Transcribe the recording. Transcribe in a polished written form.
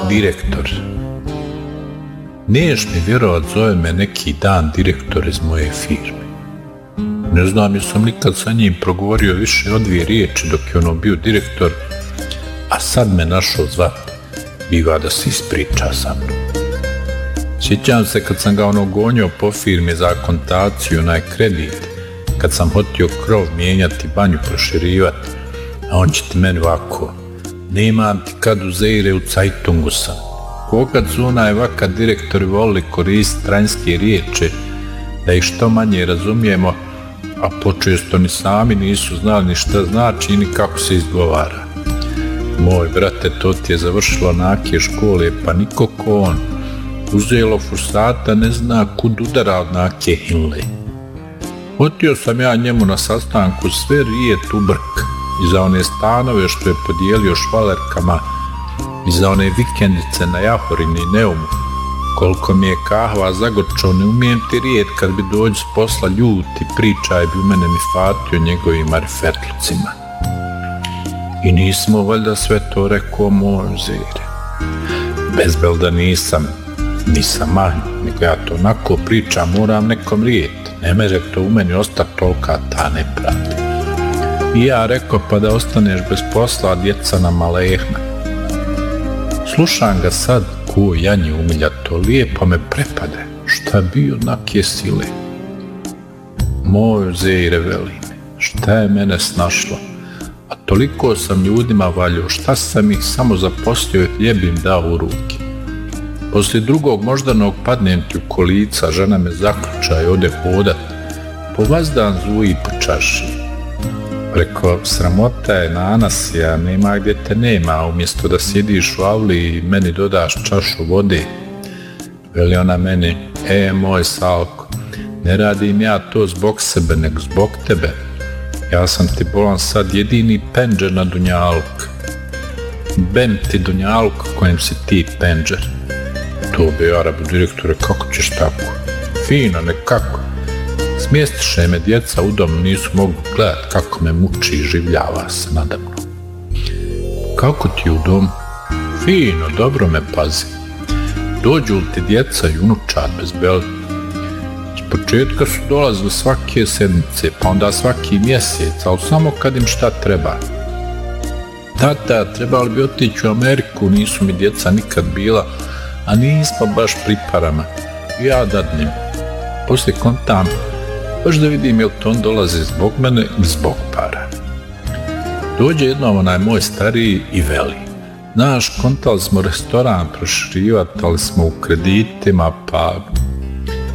direktor. Niješ mi vjerovat, zove me neki dan direktor iz moje firme. Ne znam, jesam nikad sa njim progovorio više od 2 riječi dok je ono bio direktor, a sad me našao zvat, biva da se ispriča sa mnom. Sjećam se kad sam ga gonio po firmi za akontaciju, onaj kredit, kad sam hotio krov mijenjati, banju proširivati, a on će ti meni ovako, nemam ti kad uzeire, u cajtungu sam. Kokad su onaj vaka direktori volili koristiti stranjske riječi, da ih što manje razumijemo, a počesto ni sami nisu znali ni šta znači ni kako se izgovara. Moj brate, to ti je završilo onake škole, pa niko ko on. Uzelo fursata, ne zna kud udara od nake hinle. Hotio sam ja njemu na sastanku sve rijet u brk i za one stanove što je podijelio švalerkama i za one vikendice na Jahorini i Neumu. Koliko mi je kahva zagorčao, ne umijem ti rijet kad bi dođi s posla ljuti, pričaj bi u mene mi fatio njegovim marifetlucima. I nismo valjda sve to rekao moj zire. Bezbel da nisam manj, nego ja to onako pričam, moram nekom rijet. Ne može to u meni ostati tolika ta nepravda. I ja rekao, pa da ostaneš bez posla, a djeca nam malehna. Slušam ga sad, ko janje umilja, to lijepo me prepade, šta bi onake sile. Moj zejre, veli me, šta je mene snašlo, a toliko sam ljudima valjao, šta sam ih samo zaposlio i hljeb im dao u ruke. Poslije drugog moždanog padnem ti u kolica, žena me zaključa i ode hodat, po vazdan zvuji po čaši. Rekao, sramota je na nas, ja nema gdje te nema, umjesto da sjediš u avli i meni dodaš čašu vode. Veli ona meni, moj Salko, ne radim ja to zbog sebe, nego zbog tebe. Ja sam ti bolan sad jedini pendžer na Dunjaluk. Bem ti Dunjaluk kojem si ti pendžer. To bi Arabu direktore, kako ćeš tako? Fino, nekako. Smjestiše me djeca u dom, nisu mogli gledat kako me muči i življava se nadamno. Kako ti u dom? Fino, dobro me pazi. Dođu li ti djeca i unučad bez beli? S početka su dolazili svake sedmice, pa onda svaki mjesec, ali samo kad im šta treba. Tata, trebali bi otići u Ameriku, nisu mi djeca nikad bila, a nismo baš pri parama. Ja dadnem. Poslije kontam, baš da vidim jel to on dolazi zbog mene ili zbog para. Dođe jednom onaj moj stariji i veli. Znaš, kontali smo restoran proširivati, ali smo u kreditima, pa